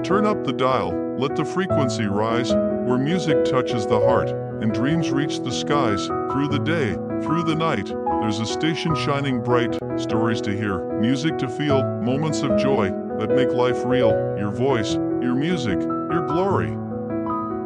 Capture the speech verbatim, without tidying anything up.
Turn up the dial, let the frequency rise, where music touches the heart, and dreams reach the skies. Through the day, through the night, there's a station shining bright, stories to hear, music to feel, moments of joy that make life real. Your voice, your music, your glory.